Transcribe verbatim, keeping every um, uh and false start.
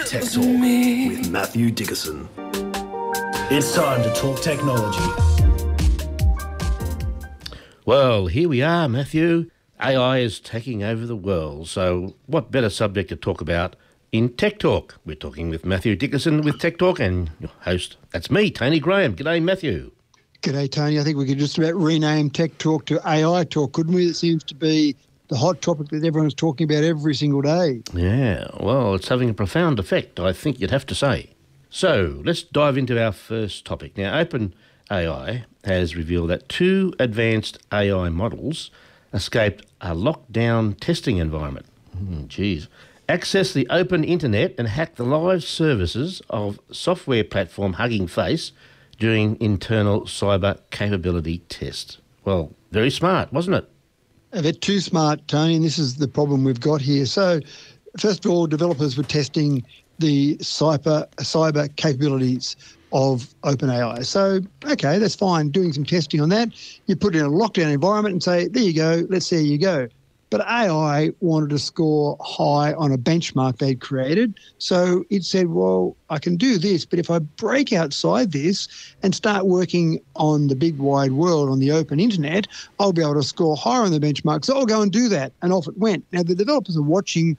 Tech Talk with Matthew Dickerson. It's time to talk technology. Well, here we are, Matthew. A I is taking over the world, so what better subject to talk about in Tech Talk? We're talking with Matthew Dickerson with Tech Talk and your host, that's me, Tony Graham. G'day, Matthew. G'day, Tony. I think we could just about rename Tech Talk to A I Talk, couldn't we? It seems to be the hot topic that everyone's talking about every single day. Yeah, well, it's having a profound effect, I think you'd have to say. So let's dive into our first topic. Now, OpenAI has revealed that two advanced A I models escaped a lockdown testing environment. Mm, geez. Accessed the open internet and hacked the live services of software platform Hugging Face during internal cyber capability test. Well, very smart, wasn't it? They're too smart, Tony, and this is the problem we've got here. So, first of all, developers were testing the cyber cyber capabilities of OpenAI. So, okay, that's fine, doing some testing on that. You put it in a lockdown environment and say, there you go, let's see how you go. But A I wanted to score high on a benchmark they'd created. So it said, well, I can do this, but if I break outside this and start working on the big wide world, on the open internet, I'll be able to score higher on the benchmark. So I'll go and do that. And off it went. Now, the developers are watching